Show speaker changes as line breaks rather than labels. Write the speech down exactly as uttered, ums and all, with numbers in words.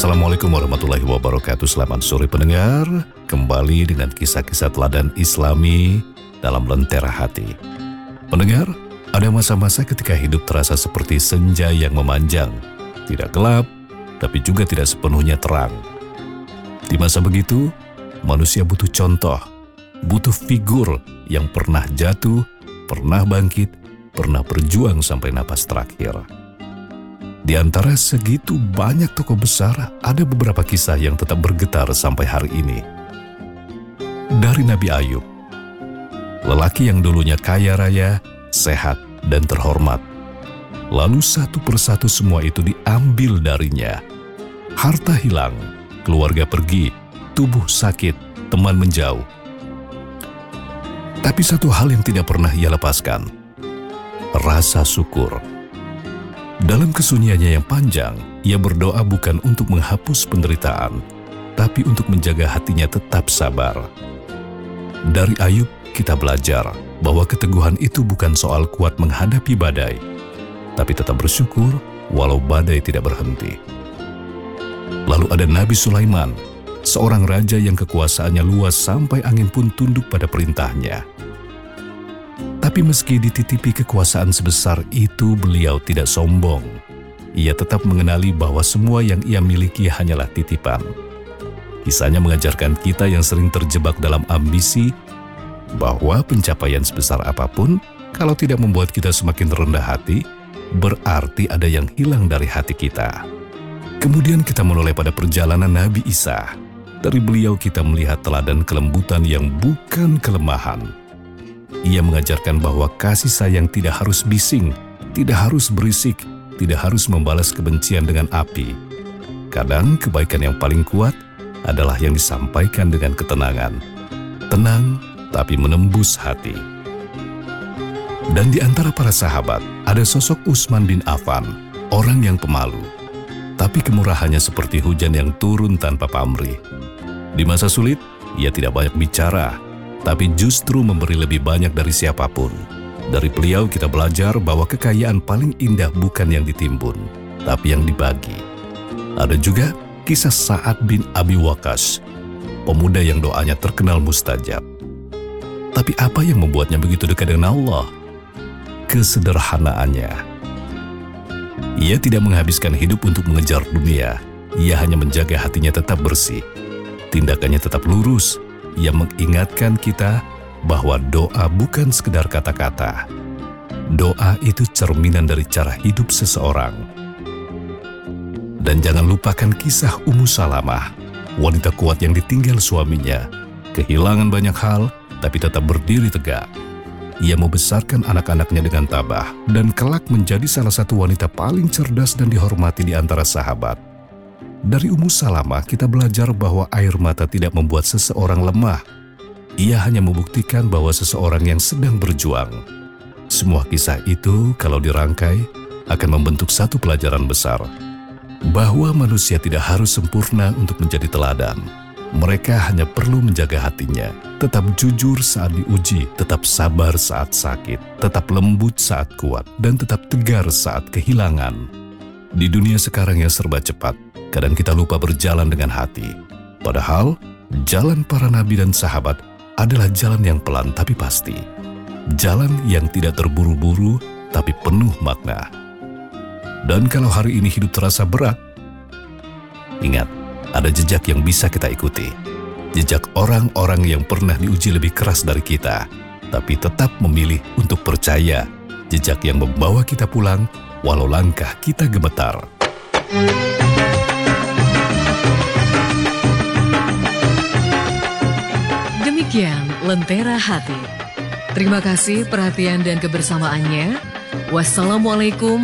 Assalamualaikum warahmatullahi wabarakatuh. Selamat sore pendengar. Kembali dengan kisah-kisah teladan Islami dalam Lentera Hati. Pendengar, ada masa-masa ketika hidup terasa seperti senja yang memanjang. Tidak gelap, tapi juga tidak sepenuhnya terang. Di masa begitu, manusia butuh contoh, butuh figur yang pernah jatuh, pernah bangkit, pernah berjuang sampai napas terakhir. Di antara segitu banyak tokoh besar, ada beberapa kisah yang tetap bergetar sampai hari ini. Dari Nabi Ayub, lelaki yang dulunya kaya raya, sehat, dan terhormat. Lalu satu persatu semua itu diambil darinya. Harta hilang, keluarga pergi, tubuh sakit, teman menjauh. Tapi satu hal yang tidak pernah ia lepaskan, rasa syukur. Dalam kesunyiannya yang panjang, ia berdoa bukan untuk menghapus penderitaan, tapi untuk menjaga hatinya tetap sabar. Dari Ayub, kita belajar bahwa keteguhan itu bukan soal kuat menghadapi badai, tapi tetap bersyukur walau badai tidak berhenti. Lalu ada Nabi Sulaiman, seorang raja yang kekuasaannya luas sampai angin pun tunduk pada perintahnya. Tapi meski dititipi kekuasaan sebesar itu, beliau tidak sombong. Ia tetap mengenali bahwa semua yang ia miliki hanyalah titipan. Kisahnya mengajarkan kita yang sering terjebak dalam ambisi, bahwa pencapaian sebesar apapun, kalau tidak membuat kita semakin rendah hati, berarti ada yang hilang dari hati kita. Kemudian kita menoleh pada perjalanan Nabi Isa. Dari beliau kita melihat teladan kelembutan yang bukan kelemahan. Ia mengajarkan bahwa kasih sayang tidak harus bising, tidak harus berisik, tidak harus membalas kebencian dengan api. Kadang kebaikan yang paling kuat adalah yang disampaikan dengan ketenangan. Tenang, tapi menembus hati. Dan di antara para sahabat, ada sosok Utsman bin Affan, orang yang pemalu. Tapi kemurahannya seperti hujan yang turun tanpa pamrih. Di masa sulit, ia tidak banyak bicara, tapi justru memberi lebih banyak dari siapapun. Dari beliau kita belajar bahwa kekayaan paling indah bukan yang ditimbun, tapi yang dibagi. Ada juga kisah Sa'ad bin Abi Waqqas, pemuda yang doanya terkenal mustajab. Tapi apa yang membuatnya begitu dekat dengan Allah? Kesederhanaannya. Ia tidak menghabiskan hidup untuk mengejar dunia, ia hanya menjaga hatinya tetap bersih. Tindakannya tetap lurus. Ia mengingatkan kita bahwa doa bukan sekedar kata-kata. Doa itu cerminan dari cara hidup seseorang. Dan jangan lupakan kisah Ummu Salamah, wanita kuat yang ditinggal suaminya. Kehilangan banyak hal, tapi tetap berdiri tegak. Ia membesarkan anak-anaknya dengan tabah, dan kelak menjadi salah satu wanita paling cerdas dan dihormati di antara sahabat. Dari Ummu Salamah kita belajar bahwa air mata tidak membuat seseorang lemah. Ia hanya membuktikan bahwa seseorang yang sedang berjuang. Semua kisah itu kalau dirangkai akan membentuk satu pelajaran besar. Bahwa manusia tidak harus sempurna untuk menjadi teladan. Mereka hanya perlu menjaga hatinya, tetap jujur saat diuji, tetap sabar saat sakit, tetap lembut saat kuat, dan tetap tegar saat kehilangan. Di dunia sekarang yang serba cepat, kadang kita lupa berjalan dengan hati. Padahal, jalan para nabi dan sahabat adalah jalan yang pelan tapi pasti. Jalan yang tidak terburu-buru tapi penuh makna. Dan kalau hari ini hidup terasa berat, ingat, ada jejak yang bisa kita ikuti. Jejak orang-orang yang pernah diuji lebih keras dari kita, tapi tetap memilih untuk percaya. Jejak yang membawa kita pulang, walau langkah kita gemetar.
Demikian Lentera Hati. Terima kasih perhatian dan kebersamaannya. Wassalamualaikum